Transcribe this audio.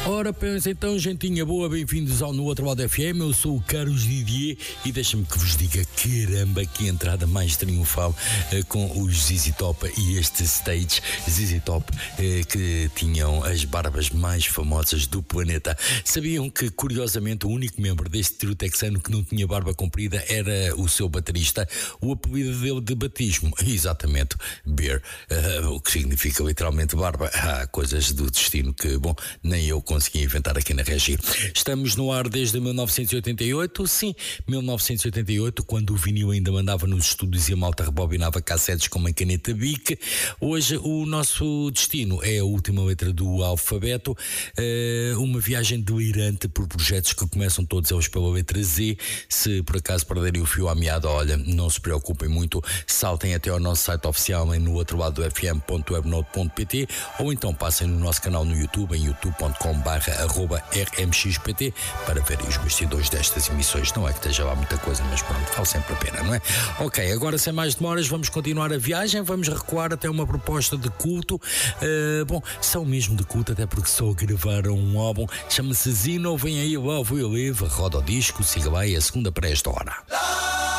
Ora, pensa então, gentinha boa, bem-vindos ao No Outro Lado FM. Eu sou o Carlos Didier e deixa-me que vos diga, caramba, que entrada mais triunfal com os ZZ Top e este stage. ZZ Top que tinham as barbas mais famosas do planeta. Sabiam que, curiosamente, o único membro deste trio texano que não tinha barba comprida era o seu baterista? O apelido dele de batismo, exatamente, Bear, o que significa literalmente barba. Coisas do destino que, bom, nem eu consegui inventar aqui na Regi. Estamos no ar desde 1988, sim, 1988, quando o vinil ainda mandava nos estúdios e a malta rebobinava cassetes com uma caneta Bic. Hoje o nosso destino é a última letra do alfabeto, uma viagem delirante por projetos que começam todos eles pela letra Z. Se por acaso perderem o fio à meada, olha, não se preocupem muito, saltem até ao nosso site oficial em nootroladofm.webnode.pt ou então passem no nosso canal no YouTube, em youtube.com/rmxpt, para verem os bastidores destas emissões. Não é que esteja lá muita coisa, mas pronto, vale sempre a pena, não é? Ok, agora sem mais demoras vamos continuar a viagem, vamos recuar até uma proposta de culto. Bom, são mesmo de culto, até porque só gravaram um álbum, chama-se Zino. Vem aí Love Will Live, roda o disco, siga lá, é a segunda para esta hora.